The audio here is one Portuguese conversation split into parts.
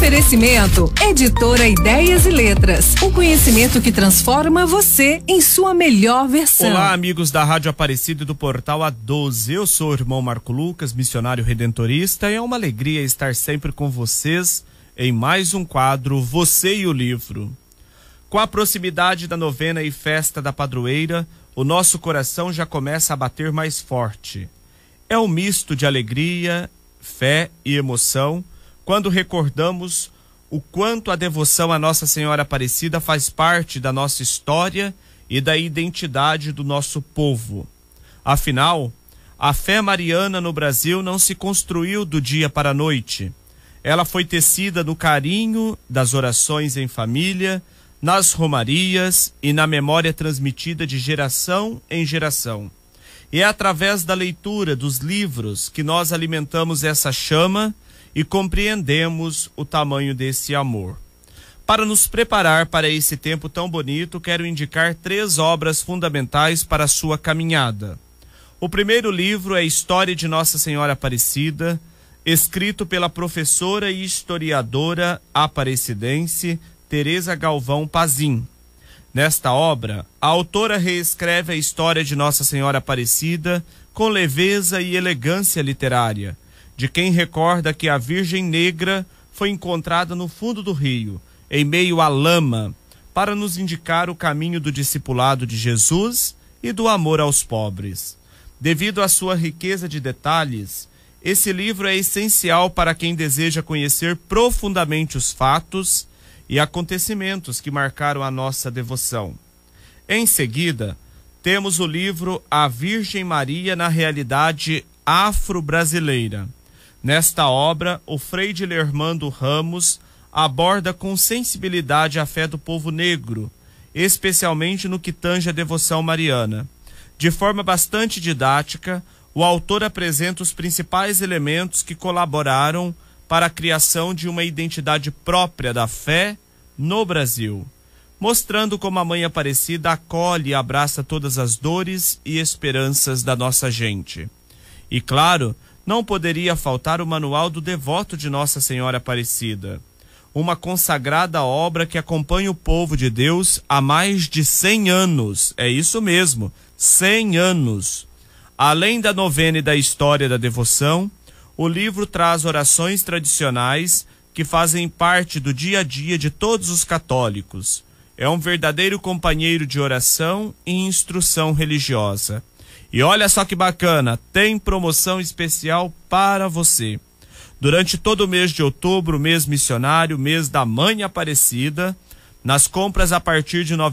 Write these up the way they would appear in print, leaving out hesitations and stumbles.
Oferecimento, Editora Ideias e Letras. O conhecimento que transforma você em sua melhor versão. Olá, amigos da Rádio Aparecida e do Portal A12. Eu sou o irmão Marco Lucas, missionário redentorista, e é uma alegria estar sempre com vocês em mais um quadro Você e o Livro. Com a proximidade da novena e festa da padroeira, o nosso coração já começa a bater mais forte. É um misto de alegria, fé e emoção quando recordamos o quanto a devoção à Nossa Senhora Aparecida faz parte da nossa história e da identidade do nosso povo. Afinal, a fé mariana no Brasil não se construiu do dia para a noite. Ela foi tecida no carinho das orações em família, nas romarias e na memória transmitida de geração em geração. E é através da leitura dos livros que nós alimentamos essa chama e compreendemos o tamanho desse amor. Para nos preparar para esse tempo tão bonito, quero indicar 3 obras fundamentais para a sua caminhada. O primeiro livro é História de Nossa Senhora Aparecida, escrito pela professora e historiadora aparecidense Teresa Galvão Pazin. Nesta obra, a autora reescreve a história de Nossa Senhora Aparecida com leveza e elegância literária, de quem recorda que a Virgem Negra foi encontrada no fundo do rio, em meio à lama, para nos indicar o caminho do discipulado de Jesus e do amor aos pobres. Devido à sua riqueza de detalhes, esse livro é essencial para quem deseja conhecer profundamente os fatos e acontecimentos que marcaram a nossa devoção. Em seguida, temos o livro A Virgem Maria na Realidade Afro-Brasileira. Nesta obra, o Frei Dilermando Ramos aborda com sensibilidade a fé do povo negro, especialmente no que tange a devoção mariana. De forma bastante didática, o autor apresenta os principais elementos que colaboraram para a criação de uma identidade própria da fé no Brasil, mostrando como a Mãe Aparecida acolhe e abraça todas as dores e esperanças da nossa gente. E claro, não poderia faltar o Manual do Devoto de Nossa Senhora Aparecida, uma consagrada obra que acompanha o povo de Deus há mais de 100 anos. É isso mesmo, 100 anos. Além da novena e da história da devoção, o livro traz orações tradicionais que fazem parte do dia a dia de todos os católicos. É um verdadeiro companheiro de oração e instrução religiosa. E olha só que bacana, tem promoção especial para você. Durante todo o mês de outubro, mês missionário, mês da Mãe Aparecida, nas compras a partir de R$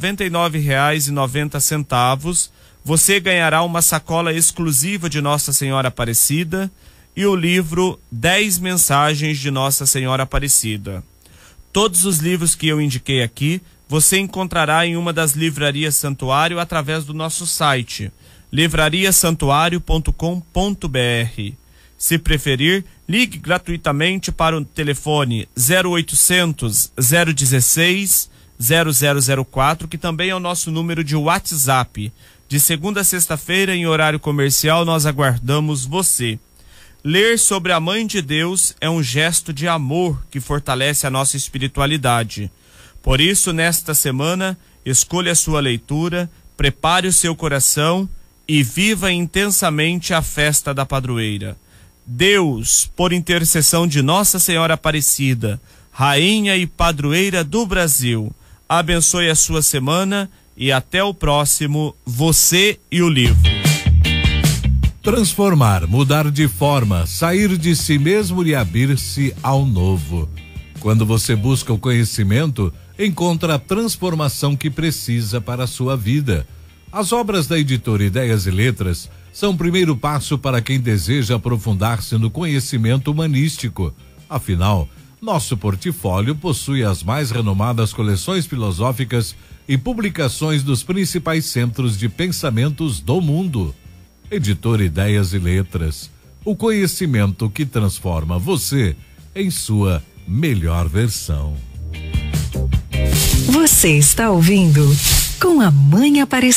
99,90, você ganhará uma sacola exclusiva de Nossa Senhora Aparecida e o livro 10 Mensagens de Nossa Senhora Aparecida. Todos os livros que eu indiquei aqui, você encontrará em uma das livrarias Santuário através do nosso site, livrariasantuario.com.br. Se preferir, ligue gratuitamente para o telefone 0800 016 0004, que também é o nosso número de WhatsApp. De segunda a sexta-feira, em horário comercial, nós aguardamos você. Ler sobre a Mãe de Deus é um gesto de amor que fortalece a nossa espiritualidade. Por isso, nesta semana, escolha a sua leitura, prepare o seu coração e viva intensamente a festa da padroeira. Deus, por intercessão de Nossa Senhora Aparecida, Rainha e Padroeira do Brasil, abençoe a sua semana e até o próximo Você e o Livro. Transformar, mudar de forma, sair de si mesmo e abrir-se ao novo. Quando você busca o conhecimento, encontra a transformação que precisa para a sua vida. As obras da Editora Ideias e Letras são o primeiro passo para quem deseja aprofundar-se no conhecimento humanístico. Afinal, nosso portfólio possui as mais renomadas coleções filosóficas e publicações dos principais centros de pensamentos do mundo. Editora Ideias e Letras, o conhecimento que transforma você em sua melhor versão. Você está ouvindo Com a Mãe Aparecida.